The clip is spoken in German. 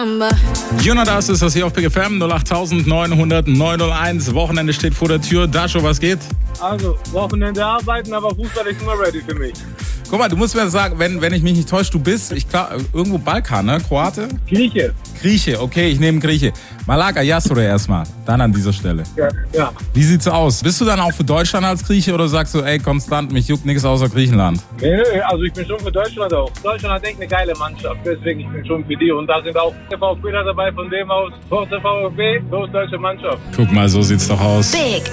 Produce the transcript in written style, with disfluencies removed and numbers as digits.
number. Jonas ist das hier auf Big FM 08900 901. Wochenende steht vor der Tür. Dasho, was geht? Also, Wochenende arbeiten, aber Fußball ist immer ready für mich. Guck mal, du musst mir sagen, wenn ich mich nicht täusche, du bist, irgendwo Balkan, ne? Kroate? Grieche, okay, ich nehme Grieche. Malaga Yasure erstmal, dann an dieser Stelle. Ja. Wie sieht's aus? Bist du dann auch für Deutschland als Grieche oder sagst du, ey, konstant, mich juckt nichts außer Griechenland? Nee, also ich bin schon für Deutschland auch. Deutschland hat echt eine geile Mannschaft, deswegen ich bin schon für die. Und da sind auch der VfBler dabei, von dem aus, Forza VfB, groß deutsche Mannschaft. Guck mal, so sieht's doch aus. Big